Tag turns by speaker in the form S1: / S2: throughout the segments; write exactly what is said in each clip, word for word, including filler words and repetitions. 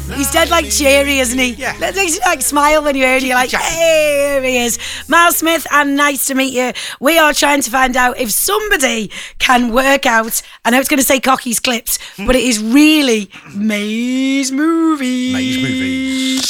S1: He's dead like cheery, isn't he?
S2: Yeah.
S1: That makes you like smile when you hear it. You're like, hey, here he is. Miles Smith, and nice to meet you. We are trying to find out if somebody can work out, I know it's going to say Cocky's Clips, but it is really Maze Movies.
S2: Maze Movies.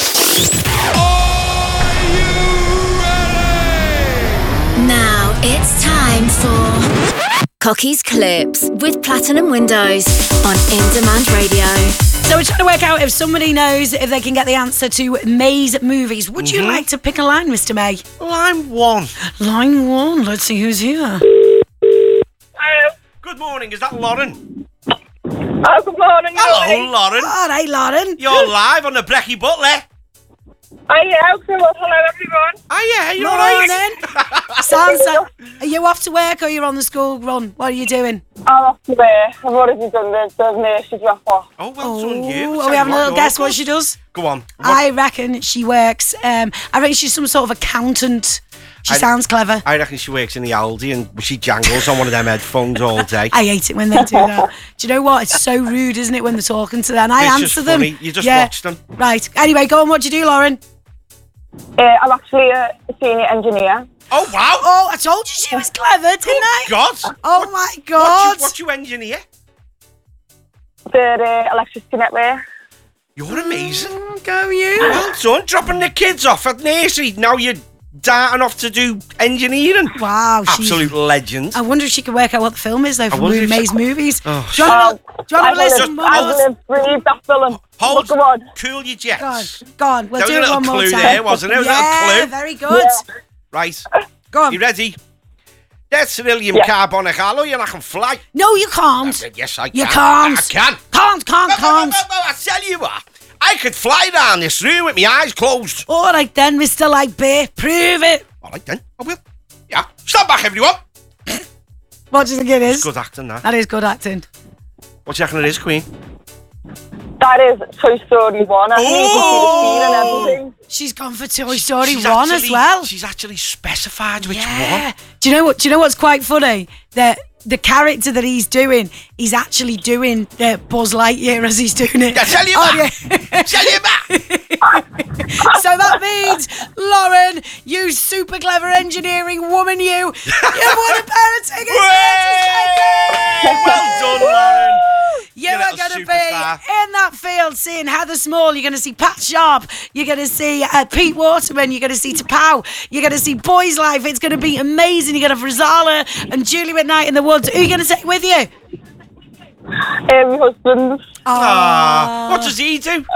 S3: Now it's time for Cocky's Clips with Platinum Windows on In Demand Radio.
S1: So we're trying to work out if somebody knows if they can get the answer to Maze Movies. Would you
S2: Mhm.
S1: like to pick a line, Mister May?
S2: Line one.
S1: Line one. Let's see who's here.
S4: Hello.
S2: Good morning, is that Lauren?
S4: Oh, good morning.
S2: Hello, Lauren.
S1: All right, Lauren.
S2: You're live on the Brecky Butler.
S4: Oh, yeah, okay, well, hello, everyone.
S2: Oh, yeah, you're right.
S1: Morning. Sounds like, are you off to work or you're on the school run? What are you doing?
S4: I'm off to there. I've already done the, the nursery drop off.
S2: Oh, well done, you.
S1: Oh,
S2: Tell
S1: are we
S2: you
S1: having a
S2: what,
S1: little
S2: you're
S1: guess
S2: good.
S1: what she does?
S2: Go on. What-
S1: I reckon she works, um, I reckon she's some sort of accountant. She
S2: I-
S1: sounds clever.
S2: I reckon she works in the Aldi and she jangles on one of them headphones all day.
S1: I hate it when they do that. Do you know what? It's so rude, isn't it, when they're talking to them? I
S2: It's
S1: answer
S2: just
S1: them.
S2: funny. You just
S1: yeah.
S2: watch them.
S1: Right. Anyway, go on. What do you do, Lauren?
S4: Uh, I'm actually a senior engineer.
S2: Oh, wow.
S1: Oh, I told you she was clever, didn't I?
S2: God.
S1: Oh,
S2: What-
S1: my
S2: What
S1: God.
S2: you, what you engineer?
S4: The uh, electricity network.
S2: You're amazing.
S1: Mm, Go you.
S2: Well done. Dropping the kids off at nursery. Now you're darting off to do engineering.
S1: Wow. She's,
S2: Absolute legend.
S1: I wonder if she can work out what the film is, though, from
S2: wonder if
S1: Maze
S2: she-
S1: Movies.
S2: Oh,
S1: do you want to do you want to
S4: I
S1: listen?
S4: live, I live, breathe that film.
S2: Hold.
S4: Look, on.
S2: Cool your
S1: Go on.
S2: jets.
S1: Go on. We'll
S2: There was
S1: do
S2: a
S1: it
S2: little
S1: one more
S2: clue
S1: time.
S2: there, wasn't there? There was a little
S1: yeah,
S2: clue.
S1: very good.
S4: Yeah.
S2: Right.
S1: Go on.
S2: You ready? That's beryllium
S4: Yeah.
S2: carbonic alloy and I can fly.
S1: No, you can't.
S2: I said, yes, I can.
S1: You can't.
S2: I can.
S1: Can't, can't,
S2: No, no, no,
S1: can't.
S2: no, no, I tell you what. I could fly down this room with my eyes closed.
S1: All right then, Mister Lightbeer. Prove it.
S2: All right then, I will. Yeah. Stand back, everyone.
S1: What do you think it is?
S2: Good acting, that.
S1: That is good acting.
S2: What do you reckon it is, Queen?
S4: That is Toy Story one. I think you can see the scene and
S2: Oh!
S4: everything.
S1: She's gone for Toy Story
S2: She's
S1: one as
S2: actually-
S1: well.
S2: She's actually specified which
S1: yeah.
S2: one.
S1: Do you know what? Do you know what's quite funny? That the character that he's doing, he's actually doing the Buzz Lightyear as he's doing it.
S2: I tell you
S1: Oh,
S2: that.
S1: yeah.
S2: Tell you that.
S1: So that means, Lauren, you super clever engineering woman, you, you won a pair of tickets.
S2: Way! Well done, Lauren.
S1: You
S2: You
S1: are
S2: little
S1: going to be
S2: superstar.
S1: in that field seeing Heather Small. You're going to see Pat Sharp. You're going to see uh, Pete Waterman. You're going to see Tapau. You're going to see Boys Life. It's going to be amazing. You're going to have Rozala and Julie McKnight in the Woods. Who are you going to take with you?
S4: Uh, my husband.
S2: Ah, what does he do?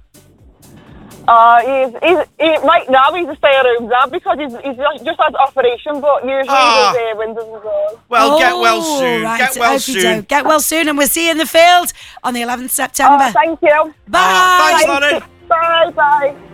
S4: Uh, he's, he's, he, right now he's a stay-at-home dad because he's, he's just, just had operation, but usually
S2: Ah.
S4: he does uh, windows as well.
S2: Well, get well
S1: Oh,
S2: soon.
S1: right.
S2: Get well
S1: Hope you
S2: soon.
S1: do. Get well soon, and we'll see you in the field on the eleventh of September.
S4: Oh, thank you.
S1: Bye.
S2: Ah, thanks, Lauren.
S4: Bye, bye.